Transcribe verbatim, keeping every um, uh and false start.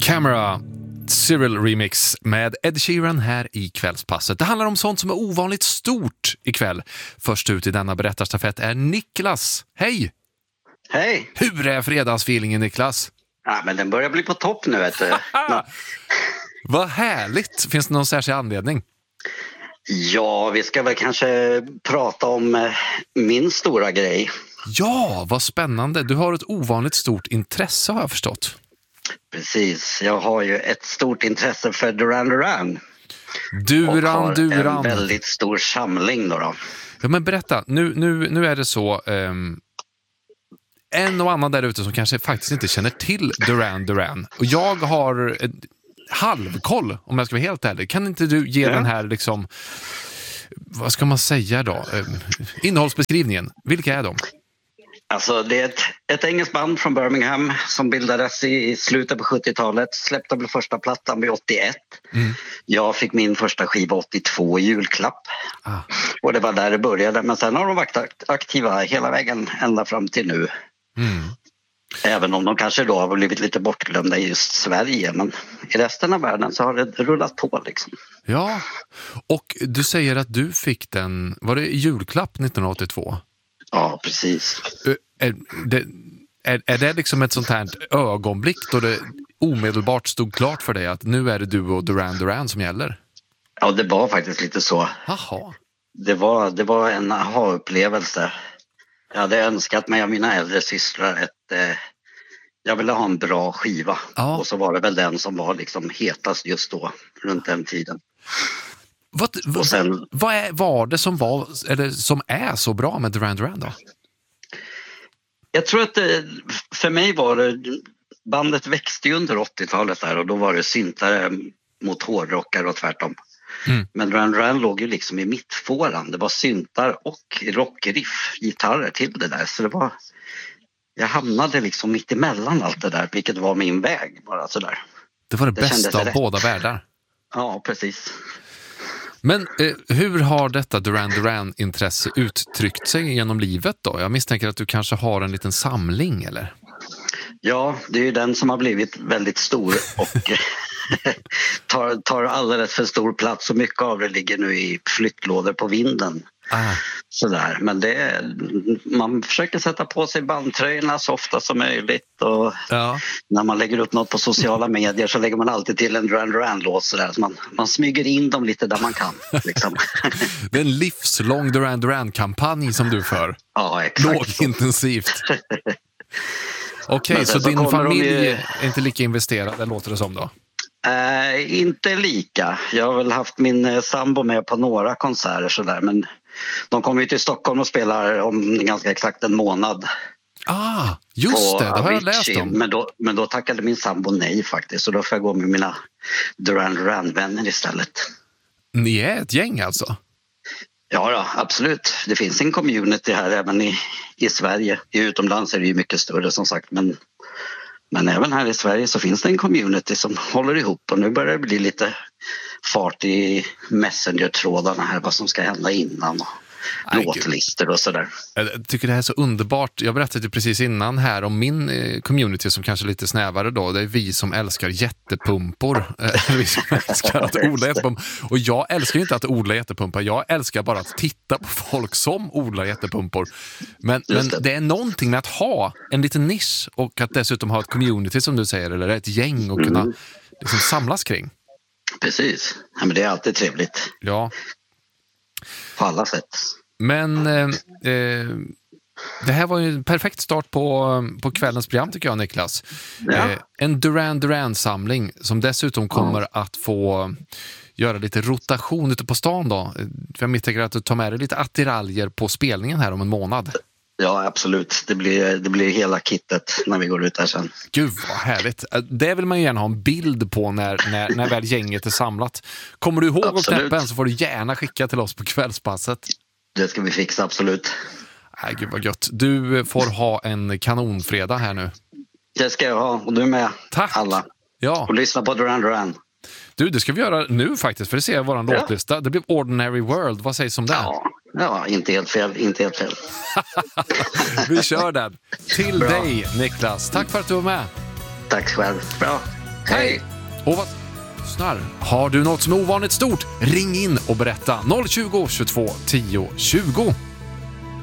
Camera, Cyril Remix med Ed Sheeran här i kvällspasset. Det handlar om sånt som är ovanligt stort ikväll. Först ut i denna berättarstafett är Niklas. Hej! Hej! Hur är fredagsfeelingen, Niklas? Ja, men den börjar bli på topp nu, vet du. Vad härligt! Finns det någon särskild anledning? Ja, vi ska väl kanske prata om eh, min stora grej. Ja, vad spännande. Du har ett ovanligt stort intresse, har jag förstått. Precis, jag har ju ett stort intresse för Duran Duran. Duran, och har Duran. en väldigt stor samling då. då. Ja, men berätta, nu, nu, nu är det så... Um, en och annan där ute som kanske faktiskt inte känner till Duran Duran. Och jag har en halvkoll, om jag ska vara helt ärlig. Kan inte du ge ja. den här, liksom... Vad ska man säga då? Um, innehållsbeskrivningen. Vilka är de? Alltså det är ett, ett engelskt band från Birmingham som bildades i slutet på sjuttiotalet. Släppte väl första plattan vid åttioett. Mm. Jag fick min första skiva åttiotvå i julklapp. Ah. Och det var där det började. Men sen har de varit aktiva hela vägen ända fram till nu. Mm. Även om de kanske då har blivit lite bortglömda i just Sverige. Men i resten av världen så har det rullat på liksom. Ja, och du säger att du fick den, var det julklapp nittonhundraåttiotvå? Ja, precis. Är det, är, är det liksom ett sånt här ögonblick då det omedelbart stod klart för dig att nu är det du och Duran Duran som gäller? Ja, det var faktiskt lite så. Aha. Det var, det var en aha-upplevelse. Jag hade önskat mig av mina äldre systrar ett... Eh, jag ville ha en bra skiva. Ja. Och så var det väl den som var liksom hetast just då, runt den tiden. Vad, vad, sen, vad är, var det som var eller som är så bra med Duran Duran då? Jag tror att det, för mig var det, bandet växte ju under åttiotalet där och då var det syntare mot hårdrockare och tvärtom. Mm. Men Duran Duran låg ju liksom i mittfåran. Det var syntar och rockriff, gitarrer till det där. Så det var, jag hamnade liksom mitt emellan allt det där, vilket var min väg bara sådär. Det var det, det bästa av rätt. Båda världar. Ja, precis. Men eh, hur har detta Duran Duran-intresse uttryckt sig genom livet då? Jag misstänker att du kanske har en liten samling, eller? Ja, det är ju den som har blivit väldigt stor och tar, tar alldeles för stor plats. Och mycket av det ligger nu i flyttlådor på vinden. Ah. Sådär. Men det är, man försöker sätta på sig bandtröjorna så ofta som möjligt. Och ja. När man lägger upp något på sociala medier så lägger man alltid till en Duran Duran-låt. Så man, man smyger in dem lite där man kan. Liksom. Det är en livslång Duran Duran-kampanj som du för. Ja, exakt. Lågintensivt. Okej, okay, så, så din familj ju... är inte lika investerad, låter det som då? Uh, inte lika. Jag har väl haft min uh, sambo med på några konserter sådär, men de kommer ju till Stockholm och spelar om ganska exakt en månad. Ah, just det, det har jag läst om. Men då, men då tackade min sambo nej faktiskt, så då får jag gå med mina Duran Duran-vänner istället. Ni är ett gäng alltså? Ja då, absolut. Det finns en community här även i, i Sverige. I utomlands är det ju mycket större som sagt, men Men även här i Sverige så finns det en community som håller ihop och nu börjar det bli lite fart i Messenger-trådarna här, vad som ska hända innan och Aj, låtlistor och sådär. Jag tycker det här är så underbart. Jag berättade ju precis innan här om min community som kanske är lite snävare då. Det är vi som älskar jättepumpor. Vi som älskar att odla jättepumpor. Och jag älskar ju inte att odla jättepumpor. Jag älskar bara att titta på folk som odlar jättepumpor. Men, men det. det är någonting med att ha en liten nisch och att dessutom ha ett community som du säger, eller ett gäng och kunna mm. liksom samlas kring. Precis. Ja, men det är alltid trevligt. Ja. På alla sätt. Men eh, eh, det här var ju en perfekt start på, på kvällens program tycker jag, Niklas. Ja. Eh, en Duran Duran-samling som dessutom kommer ja. att få göra lite rotation ute på stan då. Jag misstänker att du tar med dig lite attiraljer på spelningen här om en månad. Ja, absolut. Det blir, det blir hela kittet när vi går ut där sen. Gud, vad härligt. Det vill man ju gärna ha en bild på när, när, när väl gänget är samlat. Kommer du ihåg att knäppa en så får du gärna skicka till oss på kvällspasset. Det ska vi fixa, absolut. Nej, gud vad gött. Du får ha en kanonfredag här nu. Det ska jag ha, och du med. Tack. Alla. Ja. Och lyssna på Duran Duran. Du, det ska vi göra nu faktiskt, för det ser jag våran ja. låtlista. Det blir Ordinary World. Vad sägs om det? Ja. Ja, inte helt fel, inte helt fel. Vi kör den. Till Bra. dig, Niklas. Tack för att du var med. Tack själv. Bra. Hej! Och vad lyssnar? Har du något som är ovanligt stort? Ring in och berätta noll tjugo, tjugotvå, tio, tjugo.